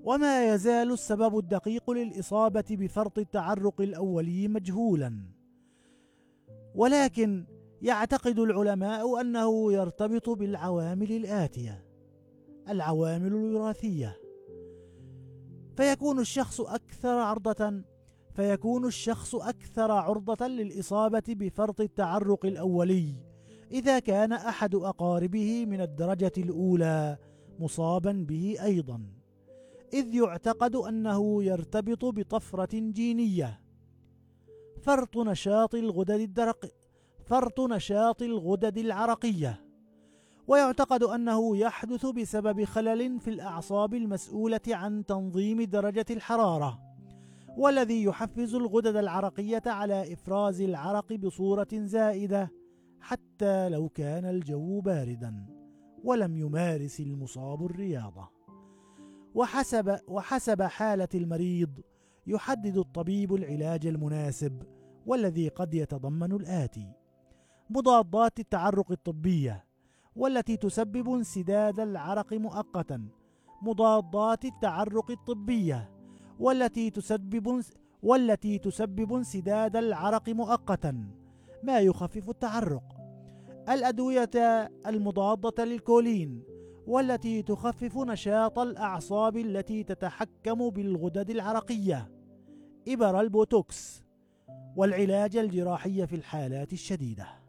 وما يزال السبب الدقيق للإصابة بفرط التعرق الأولي مجهولا، ولكن يعتقد العلماء أنه يرتبط بالعوامل الآتية: العوامل الوراثية، فيكون الشخص أكثر عرضة للإصابة بفرط التعرق الأولي إذا كان أحد أقاربه من الدرجة الأولى مصابا به أيضا، إذ يعتقد أنه يرتبط بطفرة جينية. فرط نشاط الغدد العرقية، ويعتقد أنه يحدث بسبب خلل في الأعصاب المسؤولة عن تنظيم درجة الحرارة، والذي يحفز الغدد العرقية على إفراز العرق بصورة زائدة حتى لو كان الجو باردا ولم يمارس المصاب الرياضة. وحسب حالة المريض يحدد الطبيب العلاج المناسب، والذي قد يتضمن الآتي: مضادات التعرق الطبية والتي تسبب انسداد العرق مؤقتا، مضادات التعرق الطبية والتي تسبب انسداد العرق مؤقتا ما يخفف التعرق، الأدوية المضادة للكولين والتي تخفف نشاط الأعصاب التي تتحكم بالغدد العرقية، إبر البوتوكس، والعلاج الجراحي في الحالات الشديدة.